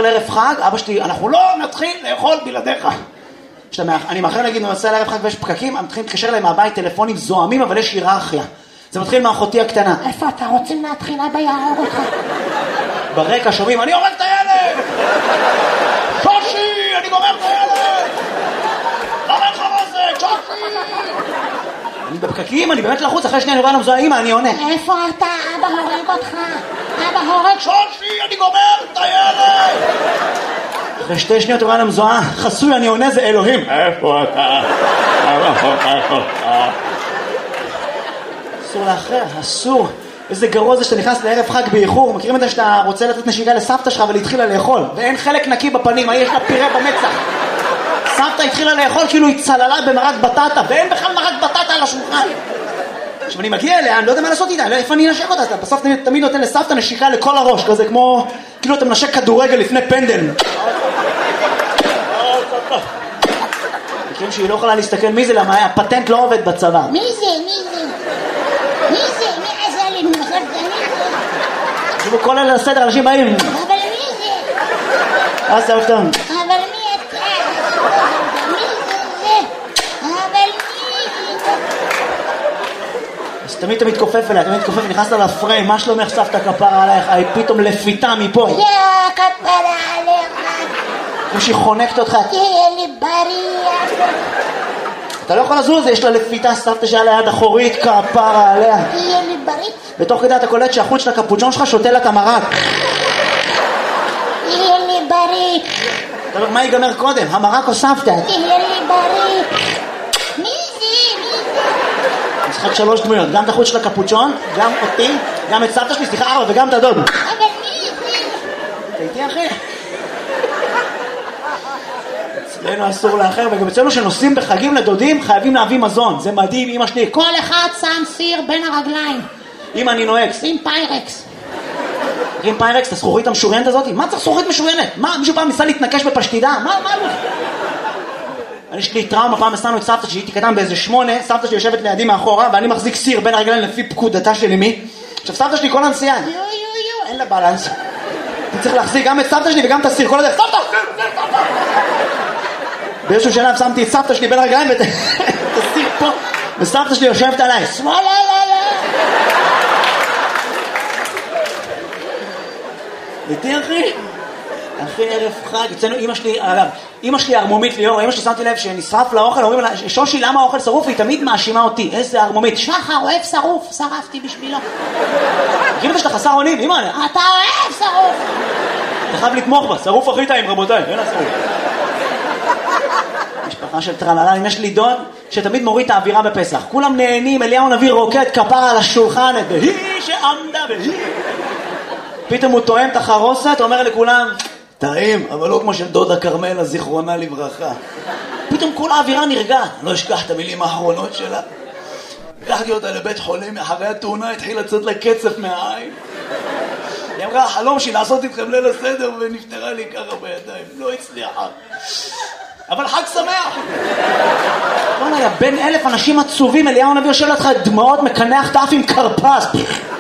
מאחר לערב חג, אבא שלי, אנחנו לא נתחיל לאכול בלעדיך. אני מאחר להגיד, ננסה לערב חג ויש פקקים, הם מתחילים להתקשר להם מהבית טלפונים זוהמים, אבל יש היררכיה. זה מתחיל מאחותי הקטנה. איפה אתה רוצים להתחיל? אבא יהרוג אותך. ברקע שומעים, אני הורג את הילד! שושי, אני גומר את הילד! למה לך מה זה? שושי! אני בפקקים, אני באמת לחוץ, אחרי שנייה אני רואה למזוהה, אמא, אני עונה. איפה אתה? אבא הורג אותך. אבא הורג. שושי, אני גומר את הילד! אחרי 2 שניות הוא רואה למזוהה, חסוי, אני עונה, זה אלוהים. איפה אתה? אסור לאחר, אסור. איזה גרוע זה שאתה נכנס לערב חג באיחור. מכירים את זה שאתה רוצה לתת נשיקה לסבתא שלך ולהתחילה לאכול ואין חלק נקי בפנים, יש לה פירה במצח. סבתא התחילה לאכול כאילו היא צללה במרק בטטה ואין בכלל מרק בטטה על השולחן. עכשיו אני מגיע אליה, אני לא יודע מה לעשות איתה, איפה אני אנשק אותה? אתה בסוף תמיד נותן לסבתא נשיקה לכל הראש, כזה כמו כאילו אתה מנשק כדורגל לפני פנדל. מכירים שהיא לא יכולה להסתכל מי זה, למה הפטנט לא עובד בצבא. מי זה? מי עזה לי? מי זה? תשמעו, כל אלה לסדר, אנשים באים. אבל מי זה? אז זה אופתון. אבל מי אתה? מי זה? אבל מי זה? אז תמיד מתכופף אליה, תמיד מתכופף, נכנסת לפריים, מה שלומך סבתא כפרה עלייך? היא פתאום לפיתה מפה. יא כפרה עליך. כמו שהיא חונקת אותך. תהיה לי בריא. אתה לא יכול לזוז, יש לה לפיתה סבתא שהיה ליד אחורית, כפרה עליה. תהיה לי בריא. בתוך כדי אתה קולט שהחוץ של הקפוצ'ון שלך שותה לה את המרק. תהיה לי בריא. אתה אומר, מה ייגמר קודם? המרק או סבתא? תהיה לי בריא. מי זה? משחק 3 דמויות, גם את החוץ של הקפוצ'ון, גם אותי, גם את סבתא שלי, סליחה 4 וגם את הדוד. אבל מי זה? אתה איתי אחי? אצלנו אסור לאחר, וגם אצלנו שנוסעים בחגים לדודים חייבים להביא מזון, זה מדהים. אמא שלי, כל אחד שם סיר בין הרגליים. אמא אני נוהג שים פיירקס. עם פיירקס, את הזכוכית המשוריינת הזאת? מה צריך זכוכית משוריינת? מה, מישהו פעם ניסה להתנקש בפשטידה? מה? יש לי טראומה, פעם הסתנו את סבתא שהייתי קטן באיזה 8, סבתא שלי יושבת לידי מאחורה ואני מחזיק סיר בין הרגליים לפי פקודתה של אמי. עכשיו סבתא שלי כל הנסיעה, אין לה בלנס, אני צריך להחזיק גם את סבתא שלי וגם את הסיר, כל הדרך, סבתא! באיזשהו שלב שמתי את סבתא שלי בין הרגליים ואת הסיר פה, וסבתא שלי יושבת עליי, שמאלה, איתי אחי ערב חג, אצלנו אמא שלי, אגב, אמא שלי ארמומית ליאור, אמא שלי שמתי לב שנשרף לאוכל, אומרים לה, שושי למה האוכל שרוף? היא תמיד מאשימה אותי, איזה ארמומית. שחר אוהב שרוף, שרפתי בשבילו. כאילו שאתה חסר אונים, אמא. אתה אוהב שרוף. אתה חייב לתמוך בה, שרוף הכי טעים רבותיי, אין השרוף. משפחה של טרללה, יש לי דוד שתמיד מוריד את האווירה בפסח, כולם נהנים, אליהו נביא רוקד כפרה על השולחן, והיא שעמדה והיא. פתאום הוא טועם את החרוסת, אומר לכולם, טעים, אבל לא כמו של דודה קרמלה, זיכרונה לברכה. פתאום כל האווירה נרגעת, לא אשכח את המילים האחרונות שלה. לקחתי אותה לבית חולים, אחרי התאונה התחיל לצאת לה קצף מהעין. היא אמרה, החלום שלי לעשות איתכם ליל הסדר, ונפטרה לי ככה בידיים, לא הצליחה. אבל חג שמח! בוא נהיה, בין 1000 אנשים עצובים, אליהו הנביא יושב לך דמעות, מקנח תף עם קרפס.